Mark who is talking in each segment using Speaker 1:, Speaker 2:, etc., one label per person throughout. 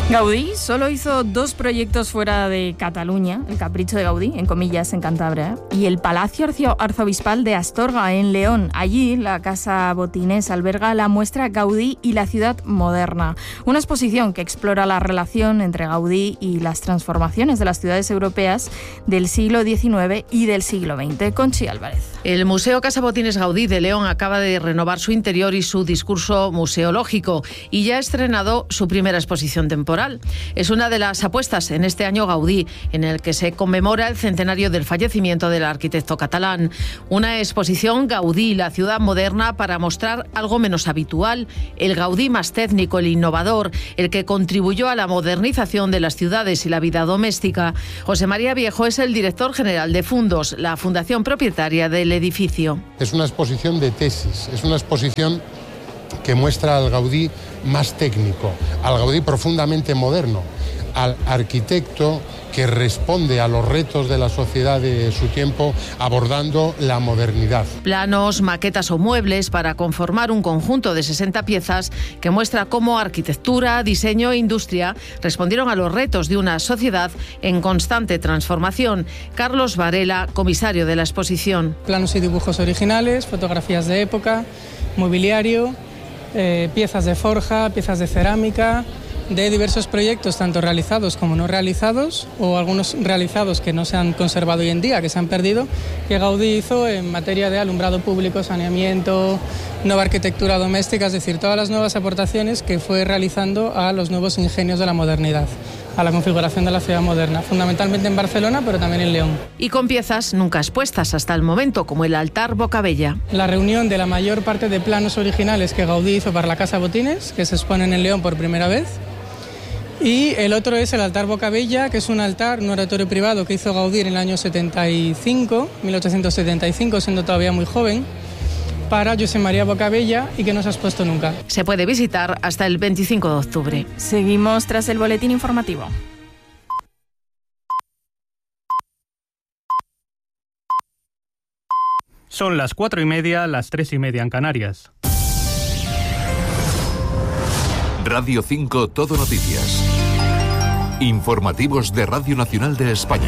Speaker 1: Gaudí solo hizo 2 proyectos fuera de Cataluña, el Capricho de Gaudí, en comillas, en Cantabria, y el Palacio Arzobispal de Astorga, en León. Allí, la Casa Botines alberga la muestra Gaudí y la ciudad moderna, una exposición que explora la relación entre Gaudí y las transformaciones de las ciudades europeas del siglo XIX y del siglo XX. Conchi Álvarez.
Speaker 2: El Museo Casa Botines Gaudí de León acaba de renovar su interior y su discurso museológico y ya ha estrenado su primera exposición temporal. Es una de las apuestas en este año Gaudí, en el que se conmemora el centenario del fallecimiento del arquitecto catalán. Una exposición Gaudí, la ciudad moderna, para mostrar algo menos habitual, el Gaudí más técnico, el innovador, el que contribuyó a la modernización de las ciudades y la vida doméstica. José María Viejo es el director general de Fundos, la fundación propietaria del edificio.
Speaker 3: Es una exposición de tesis, es una exposición que muestra al Gaudí más técnico, al Gaudí profundamente moderno, al arquitecto que responde a los retos de la sociedad de su tiempo abordando la modernidad.
Speaker 2: Planos, maquetas o muebles para conformar un conjunto de 60 piezas que muestra cómo arquitectura, diseño e industria respondieron a los retos de una sociedad en constante transformación. Carlos Varela, comisario de la exposición.
Speaker 4: Planos y dibujos originales, fotografías de época, mobiliario, piezas de forja, piezas de cerámica, de diversos proyectos, tanto realizados como no realizados, o algunos realizados que no se han conservado hoy en día, que se han perdido, que Gaudí hizo en materia de alumbrado público, saneamiento, nueva arquitectura doméstica, es decir, todas las nuevas aportaciones que fue realizando a los nuevos ingenios de la modernidad, a la configuración de la ciudad moderna, fundamentalmente en Barcelona, pero también en León.
Speaker 2: Y con piezas nunca expuestas hasta el momento, como el altar Bocabella.
Speaker 4: La reunión de la mayor parte de planos originales que Gaudí hizo para la Casa Botines, que se exponen en León por primera vez. Y el otro es el altar Bocabella, que es un altar, un oratorio privado que hizo Gaudí en el año 1875, siendo todavía muy joven, para Josep María Bocabella, y que no se ha expuesto nunca.
Speaker 2: Se puede visitar hasta el 25 de octubre.
Speaker 1: Seguimos tras el boletín informativo.
Speaker 5: Son las 4:30, las 3:30 en Canarias.
Speaker 6: Radio 5 Todo Noticias. Informativos de Radio Nacional de España.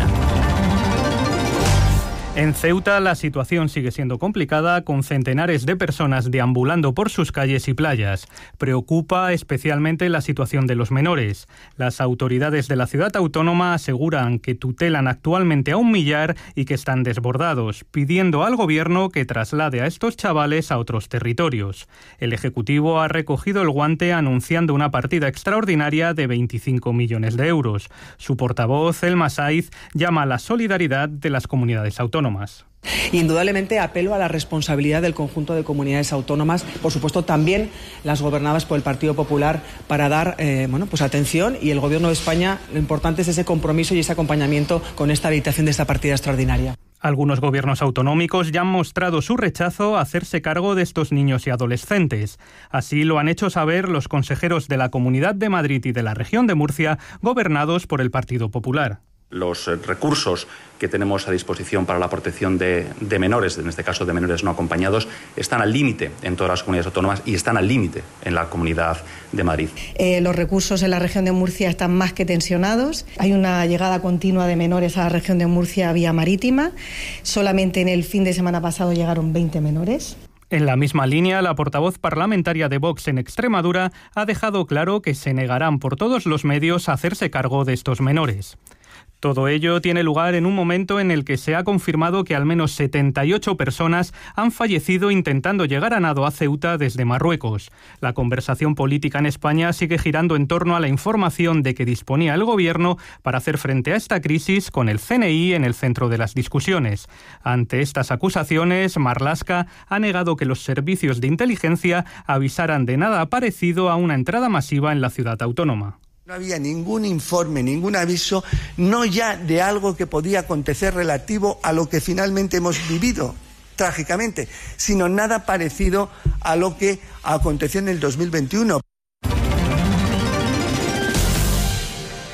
Speaker 5: En Ceuta la situación sigue siendo complicada, con centenares de personas deambulando por sus calles y playas. Preocupa especialmente la situación de los menores. Las autoridades de la ciudad autónoma aseguran que tutelan actualmente a 1 millar y que están desbordados, pidiendo al gobierno que traslade a estos chavales a otros territorios. El Ejecutivo ha recogido el guante anunciando una partida extraordinaria de 25 millones de euros. Su portavoz, Elma Saiz, llama a la solidaridad de las comunidades autónomas.
Speaker 7: Indudablemente apelo a la responsabilidad del conjunto de comunidades autónomas, por supuesto también las gobernadas por el Partido Popular, para dar atención, y el Gobierno de España, lo importante es ese compromiso y ese acompañamiento con esta habilitación de esta partida extraordinaria.
Speaker 5: Algunos gobiernos autonómicos ya han mostrado su rechazo a hacerse cargo de estos niños y adolescentes. Así lo han hecho saber los consejeros de la Comunidad de Madrid y de la Región de Murcia, gobernados por el Partido Popular.
Speaker 8: Los recursos que tenemos a disposición para la protección de menores, en este caso de menores no acompañados, están al límite en todas las comunidades autónomas y están al límite en la Comunidad de Madrid.
Speaker 9: Los recursos en la región de Murcia están más que tensionados. Hay una llegada continua de menores a la región de Murcia vía marítima. Solamente en el fin de semana pasado llegaron 20 menores.
Speaker 5: En la misma línea, la portavoz parlamentaria de Vox en Extremadura ha dejado claro que se negarán por todos los medios a hacerse cargo de estos menores. Todo ello tiene lugar en un momento en el que se ha confirmado que al menos 78 personas han fallecido intentando llegar a nado a Ceuta desde Marruecos. La conversación política en España sigue girando en torno a la información de que disponía el Gobierno para hacer frente a esta crisis, con el CNI en el centro de las discusiones. Ante estas acusaciones, Marlaska ha negado que los servicios de inteligencia avisaran de nada parecido a una entrada masiva en la ciudad autónoma.
Speaker 10: No había ningún informe, ningún aviso, no ya de algo que podía acontecer relativo a lo que finalmente hemos vivido, trágicamente, sino nada parecido a lo que aconteció en el 2021.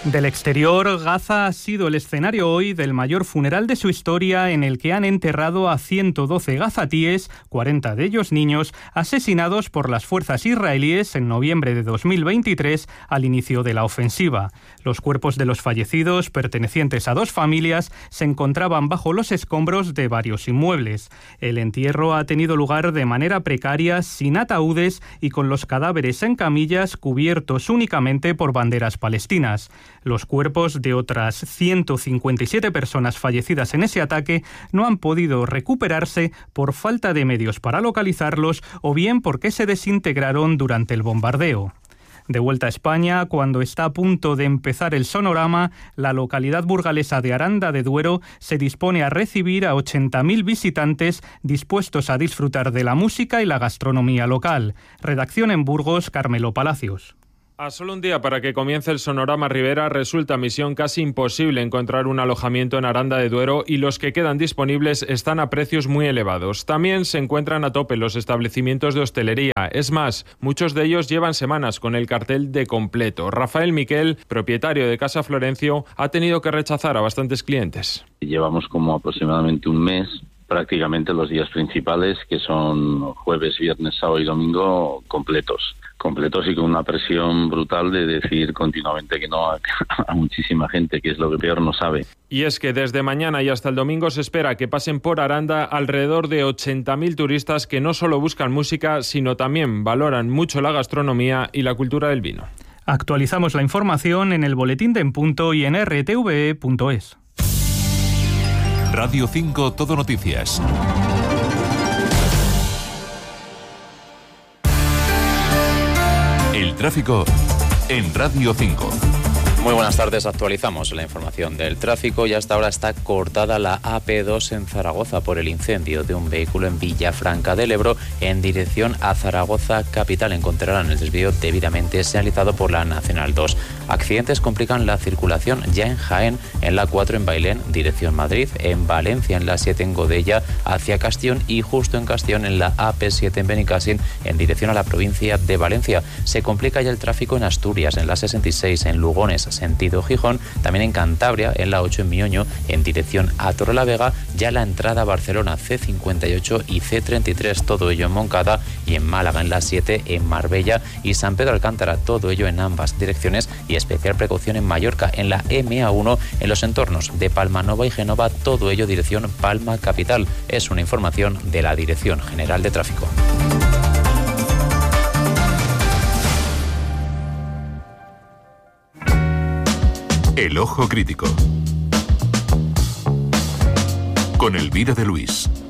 Speaker 5: Del exterior, Gaza ha sido el escenario hoy del mayor funeral de su historia, en el que han enterrado a 112 gazatíes, 40 de ellos niños, asesinados por las fuerzas israelíes en noviembre de 2023 al inicio de la ofensiva. Los cuerpos de los fallecidos, pertenecientes a dos familias, se encontraban bajo los escombros de varios inmuebles. El entierro ha tenido lugar de manera precaria, sin ataúdes y con los cadáveres en camillas cubiertos únicamente por banderas palestinas. Los cuerpos de otras 157 personas fallecidas en ese ataque no han podido recuperarse por falta de medios para localizarlos o bien porque se desintegraron durante el bombardeo. De vuelta a España, cuando está a punto de empezar el sonorama, la localidad burgalesa de Aranda de Duero se dispone a recibir a 80.000 visitantes dispuestos a disfrutar de la música y la gastronomía local. Redacción en Burgos, Carmelo Palacios.
Speaker 11: A solo un día para que comience el Sonorama Ribera, resulta misión casi imposible encontrar un alojamiento en Aranda de Duero, y los que quedan disponibles están a precios muy elevados. También se encuentran a tope los establecimientos de hostelería. Es más, muchos de ellos llevan semanas con el cartel de completo. Rafael Miquel, propietario de Casa Florencio, ha tenido que rechazar a bastantes clientes.
Speaker 12: Llevamos como aproximadamente un mes, prácticamente los días principales, que son jueves, viernes, sábado y domingo, completos y con una presión brutal de decir continuamente que no a muchísima gente, que es lo que peor no sabe.
Speaker 11: Y es que desde mañana y hasta el domingo se espera que pasen por Aranda alrededor de 80.000 turistas que no solo buscan música, sino también valoran mucho la gastronomía y la cultura del vino.
Speaker 5: Actualizamos la información en el Boletín de En Punto y en rtve.es.
Speaker 6: Radio 5 Todo Noticias. El tráfico en Radio 5.
Speaker 13: Muy buenas tardes, actualizamos la información del tráfico y hasta ahora está cortada la AP2 en Zaragoza por el incendio de un vehículo en Villafranca del Ebro en dirección a Zaragoza capital. Encontrarán el desvío debidamente señalizado por la Nacional 2. Accidentes complican la circulación ya en Jaén, en la 4 en Bailén, dirección Madrid, en Valencia en la 7 en Godella hacia Castellón y justo en Castellón en la AP7 en Benicàssim en dirección a la provincia de Valencia. Se complica ya el tráfico en Asturias, en la 66 en Lugones sentido Gijón, también en Cantabria, en la 8 en Miñoño, en dirección a Torrelavega, ya la entrada a Barcelona C58 y C33, todo ello en Moncada, y en Málaga en la 7, en Marbella y San Pedro Alcántara, todo ello en ambas direcciones, y especial precaución en Mallorca, en la MA1, en los entornos de Palma Nova y Génova, todo ello dirección Palma Capital. Es una información de la Dirección General de Tráfico.
Speaker 6: El Ojo Crítico con Elvira de Luis.